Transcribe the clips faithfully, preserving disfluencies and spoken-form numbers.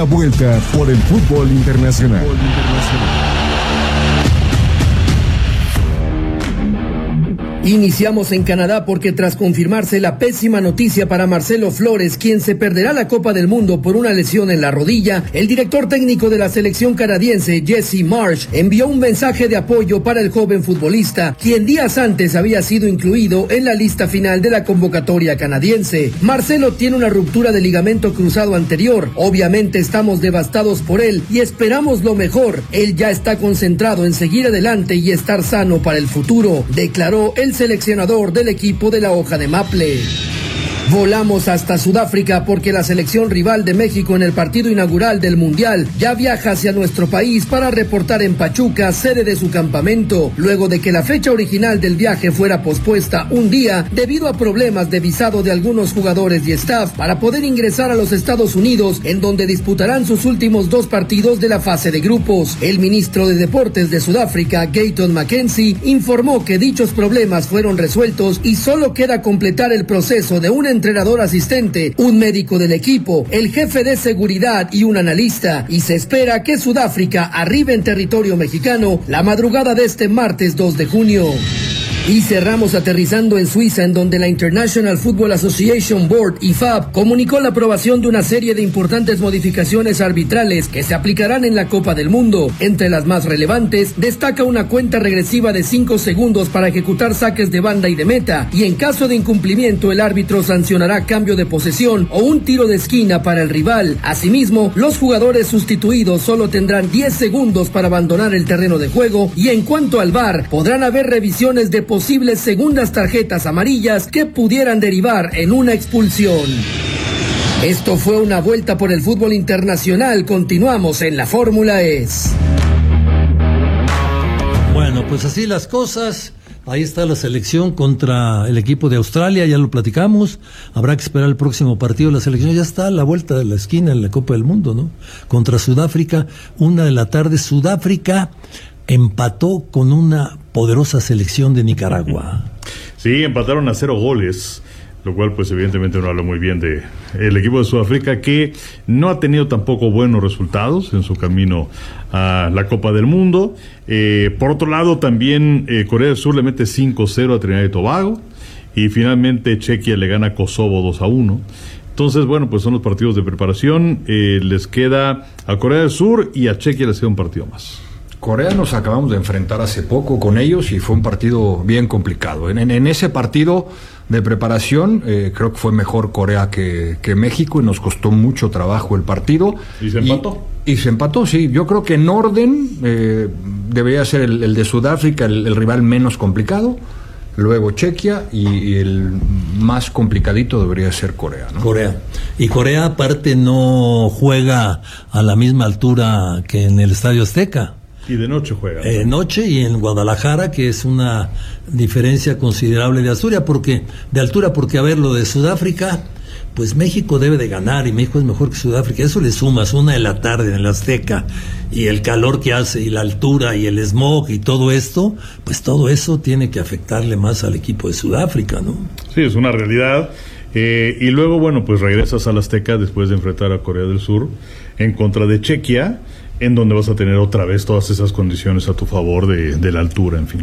una vuelta por el fútbol internacional. Iniciamos en Canadá porque tras confirmarse la pésima noticia para Marcelo Flores, quien se perderá la Copa del Mundo por una lesión en la rodilla, el director técnico de la selección canadiense, Jesse Marsh, envió un mensaje de apoyo para el joven futbolista, quien días antes había sido incluido en la lista final de la convocatoria canadiense. Marcelo tiene una ruptura de ligamento cruzado anterior. Obviamente estamos devastados por él y esperamos lo mejor. Él ya está concentrado en seguir adelante y estar sano para el futuro, declaró el seleccionador del equipo de la hoja de Maple. Volamos hasta Sudáfrica porque la selección rival de México en el partido inaugural del Mundial ya viaja hacia nuestro país para reportar en Pachuca, sede de su campamento, luego de que la fecha original del viaje fuera pospuesta un día debido a problemas de visado de algunos jugadores y staff para poder ingresar a los Estados Unidos, en donde disputarán sus últimos dos partidos de la fase de grupos. El ministro de Deportes de Sudáfrica, Gayton Mackenzie, informó que dichos problemas fueron resueltos y solo queda completar el proceso de un entrenador asistente, un médico del equipo, el jefe de seguridad y un analista, y se espera que Sudáfrica arribe en territorio mexicano la madrugada de este martes dos de junio. Y cerramos aterrizando en Suiza, en donde la International Football Association Board, I F A B, comunicó la aprobación de una serie de importantes modificaciones arbitrales que se aplicarán en la Copa del Mundo. Entre las más relevantes, destaca una cuenta regresiva de cinco segundos para ejecutar saques de banda y de meta, y en caso de incumplimiento el árbitro sancionará cambio de posesión o un tiro de esquina para el rival. Asimismo, los jugadores sustituidos solo tendrán diez segundos para abandonar el terreno de juego, y en cuanto al V A R, podrán haber revisiones de posibles segundas tarjetas amarillas que pudieran derivar en una expulsión. Esto fue una vuelta por el fútbol internacional. Continuamos en la Fórmula E S. Bueno, pues así las cosas. Ahí está la selección contra el equipo de Australia, ya lo platicamos. Habrá que esperar el próximo partido. La selección ya está a la vuelta de la esquina en la Copa del Mundo, ¿no? Contra Sudáfrica, una de la tarde. Sudáfrica empató con una poderosa selección de Nicaragua. Sí, empataron a cero goles, lo cual pues evidentemente no habla muy bien de el equipo de Sudáfrica, que no ha tenido tampoco buenos resultados en su camino a la Copa del Mundo. Eh, por otro lado, también eh, Corea del Sur le mete cinco cero a Trinidad y Tobago, y finalmente Chequia le gana a Kosovo dos a uno. Entonces, bueno, pues son los partidos de preparación. Eh, les queda a Corea del Sur y a Chequia les queda un partido más. Corea nos acabamos de enfrentar hace poco con ellos y fue un partido bien complicado. En, en, en ese partido de preparación eh, creo que fue mejor Corea que, que México y nos costó mucho trabajo el partido. ¿Y se empató? Y, y se empató, sí. Yo creo que en orden eh, debería ser el, el de Sudáfrica el, el rival menos complicado, luego Chequia y, y el más complicadito debería ser Corea, ¿no? Corea. Y Corea aparte no juega a la misma altura que en el Estadio Azteca. Y de noche juega. De eh, noche y en Guadalajara, que es una diferencia considerable de altura, porque, de altura, porque a ver, lo de Sudáfrica, pues México debe de ganar y México es mejor que Sudáfrica. Eso le sumas una de la tarde en el Azteca y el calor que hace y la altura y el smog y todo esto, pues todo eso tiene que afectarle más al equipo de Sudáfrica, ¿no? Sí, es una realidad. Eh, y luego, bueno, pues regresas al Azteca después de enfrentar a Corea del Sur en contra de Chequia, en donde vas a tener otra vez todas esas condiciones a tu favor de, de la altura, en fin.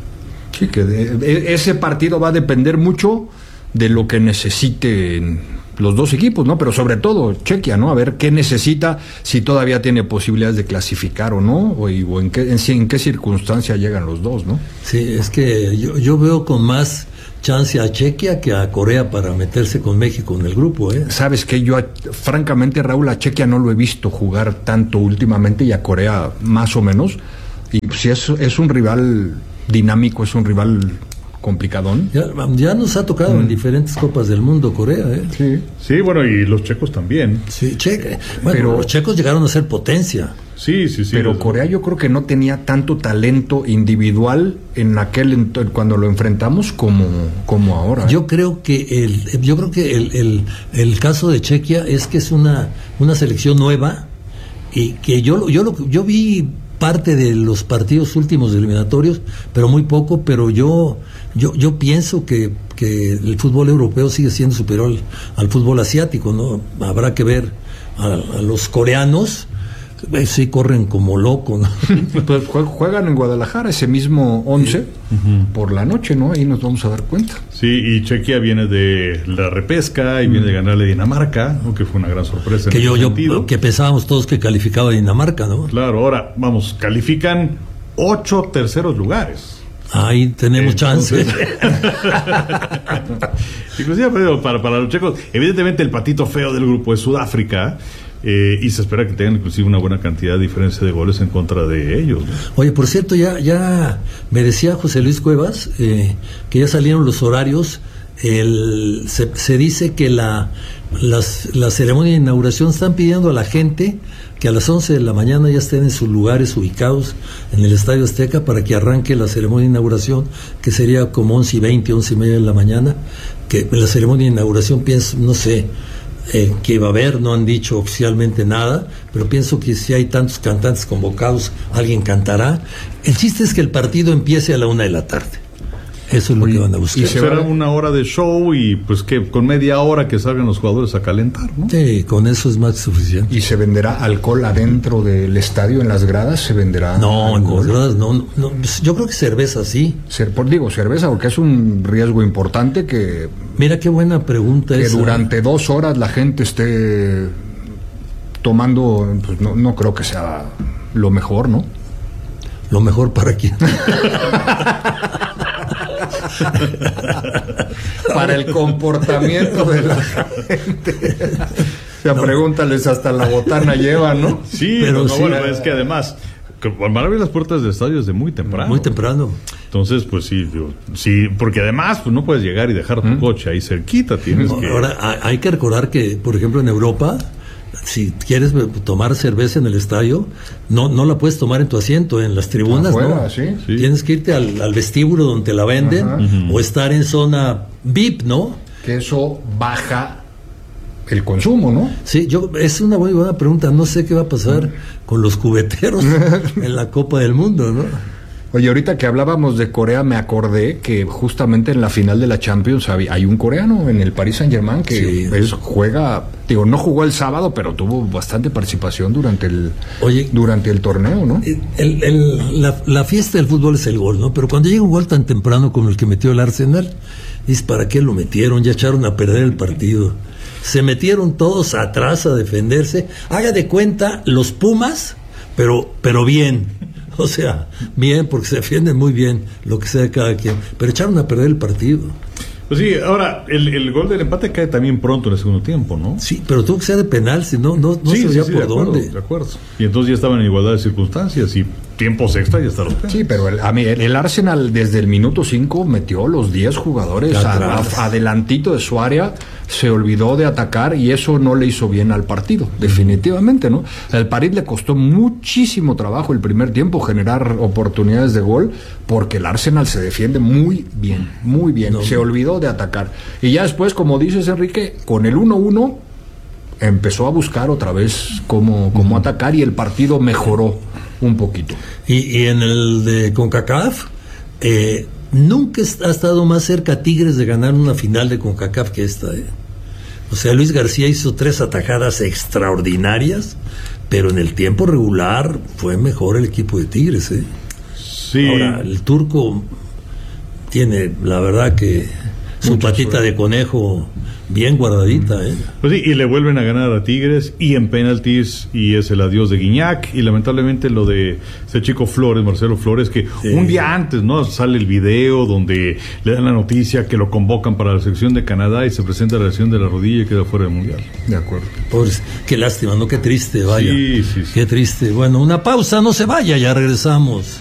Sí, que de, de, ese partido va a depender mucho de lo que necesiten los dos equipos, ¿no? Pero sobre todo Chequia, ¿no? A ver qué necesita, si todavía tiene posibilidades de clasificar o no, o, o en, qué, en, en qué circunstancia llegan los dos, ¿no? Sí, es que yo, yo veo con más chance a Chequia que a Corea para meterse con México en el grupo, ¿eh? Sabes que yo, francamente, Raúl, a Chequia no lo he visto jugar tanto últimamente y a Corea más o menos, y pues sí es, es un rival dinámico, es un rival complicadón. Ya, ya nos ha tocado mm. en diferentes Copas del Mundo Corea, ¿eh? Sí, sí, bueno, y los checos también. Sí, che, bueno, pero los checos llegaron a ser potencia. Sí, sí, sí. Pero Corea yo creo que no tenía tanto talento individual en aquel ent- cuando lo enfrentamos como, como ahora. ¿eh? Yo creo que el, yo creo que el, el, el caso de Chequia es que es una, una selección nueva y que yo, yo, lo, yo vi parte de los partidos últimos eliminatorios, pero muy poco, pero yo, yo, yo pienso que, que el fútbol europeo sigue siendo superior al, al fútbol asiático, ¿no? Habrá que ver a, a los coreanos, eh, sí corren como locos, ¿no? Pues juegan en Guadalajara ese mismo once uh-huh. por la noche, ¿no? Ahí nos vamos a dar cuenta. Sí, y Chequia viene de la repesca y uh-huh. viene de ganarle a Dinamarca, ¿no? Que fue una gran sorpresa. Que en yo, ese yo sentido. que pensábamos todos que calificaba Dinamarca, ¿no? Claro, ahora, vamos, califican ocho terceros lugares. Ahí tenemos Entonces, chance. Inclusive para, para los checos, evidentemente el patito feo del grupo es Sudáfrica, eh, y se espera que tengan inclusive una buena cantidad de diferencia de goles en contra de ellos, ¿no? Oye, por cierto, ya, ya me decía José Luis Cuevas eh, que ya salieron los horarios. El, se, se dice que la, las, la ceremonia de inauguración están pidiendo a la gente que a las once de la mañana ya estén en sus lugares ubicados en el Estadio Azteca para que arranque la ceremonia de inauguración, que sería como once y veinte, once y media de la mañana. Que la ceremonia de inauguración, pienso, no sé eh, qué va a haber, no han dicho oficialmente nada, pero pienso que si hay tantos cantantes convocados, alguien cantará. El chiste es que el partido empiece a la una de la tarde. Eso es lo Oye, que van a buscar. Y será una hora de show y pues que con media hora que salgan los jugadores a calentar, ¿no? Sí, con eso es más que suficiente. ¿Y se venderá alcohol adentro del estadio, en las gradas? ¿Se venderá No, alcohol? en las gradas no, no, no. Yo creo que cerveza sí. Cer- por, digo, cerveza, porque es un riesgo importante que... Mira qué buena pregunta que esa. durante dos horas la gente esté tomando, pues no, no creo que sea lo mejor, ¿no? Lo mejor para quién. Para el comportamiento de la gente. O sea, no. Pregúntales, hasta la botana llevan, ¿no? Sí, pero no, sí, bueno, es que además van a abrir las puertas del estadio desde muy temprano. Muy temprano. Entonces, pues sí, digo, sí, porque además pues no puedes llegar y dejar tu ¿Mm? coche ahí cerquita, tienes no, que... Ahora, hay que recordar que, por ejemplo, en Europa, si quieres tomar cerveza en el estadio, no no la puedes tomar en tu asiento, en las tribunas, afuera, ¿no? ¿sí? Sí. Tienes que irte al, al vestíbulo donde la venden, uh-huh. o estar en zona V I P, ¿no? Que eso baja el consumo, ¿no? Sí, yo es una muy buena pregunta. No sé qué va a pasar con los cubeteros en la Copa del Mundo, ¿no? Oye, ahorita que hablábamos de Corea, me acordé que justamente en la final de la Champions hay un coreano en el Paris Saint-Germain que sí. es, juega, digo, no jugó el sábado, pero tuvo bastante participación durante el Oye, durante el torneo, ¿no? El, el, la, la fiesta del fútbol es el gol, ¿no? Pero cuando llega un gol tan temprano como el que metió el Arsenal, dices, ¿para qué lo metieron? Ya echaron a perder el partido. Se metieron todos atrás a defenderse. Haga de cuenta los Pumas, pero, pero bien. O sea, bien, porque se defienden muy bien, lo que sea de cada quien. Pero echaron a perder el partido. Pues sí, ahora, el, el gol del empate cae también pronto en el segundo tiempo, ¿no? Sí, pero tuvo que ser de penal, si no, no, no sí, se veía sí, sí, por de acuerdo, dónde. De acuerdo. Y entonces ya estaban en igualdad de circunstancias y tiempos extra y hasta los penales. Sí, pero el, a mí, el, el Arsenal desde el minuto cinco metió los diez jugadores a, a, adelantito de su área, se olvidó de atacar y eso no le hizo bien al partido, definitivamente, ¿no? Al París le costó muchísimo trabajo el primer tiempo generar oportunidades de gol porque el Arsenal se defiende muy bien, muy bien, no, se olvidó de atacar. Y ya después, como dices, Enrique, con el uno uno empezó a buscar otra vez cómo, cómo uh-huh. atacar y el partido mejoró un poquito. Y, y en el de CONCACAF, eh, nunca ha estado más cerca Tigres de ganar una final de CONCACAF que esta. Eh. O sea, Luis García hizo tres atajadas extraordinarias, pero en el tiempo regular fue mejor el equipo de Tigres. Eh. Sí. Ahora, el turco tiene, la verdad que su Mucha patita suerte. de conejo bien guardadita, ¿eh? Pues sí, y le vuelven a ganar a Tigres y en penaltis y es el adiós de Guiñac y lamentablemente lo de ese chico Flores, Marcelo Flores, que sí. un día antes, ¿no? Sale el video donde le dan la noticia que lo convocan para la selección de Canadá y se presenta la lesión de la rodilla y queda fuera del Mundial. De acuerdo. Pobres, qué lástima, ¿no? Qué triste, vaya. Sí, sí, sí. Qué triste. Bueno, una pausa, no se vaya, ya regresamos.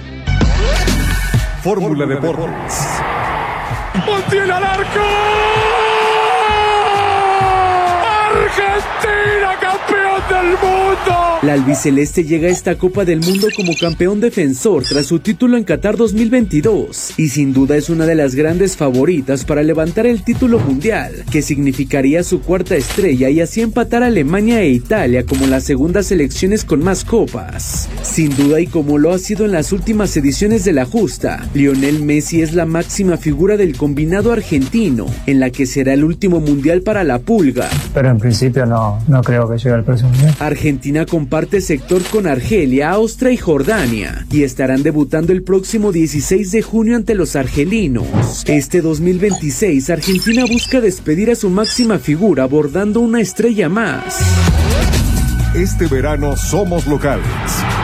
Fórmula Deportes. ¡Montiel al arco! ¡Argentina, campeón del mundo! La albiceleste llega a esta Copa del Mundo como campeón defensor tras su título en Qatar dos mil veintidós y sin duda es una de las grandes favoritas para levantar el título mundial, que significaría su cuarta estrella y así empatar a Alemania e Italia como las segundas selecciones con más copas. Sin duda, y como lo ha sido en las últimas ediciones de la justa, Lionel Messi es la máxima figura del combinado argentino, en la que será el último mundial para la Pulga. Pero en principio no, no creo que llegue al próximo mundial. Argentina comparte sector con Argelia, Austria y Jordania, y estarán debutando el próximo dieciséis de junio ante los argelinos. Este dos mil veintiséis, Argentina busca despedir a su máxima figura abordando una estrella más. Este verano somos locales.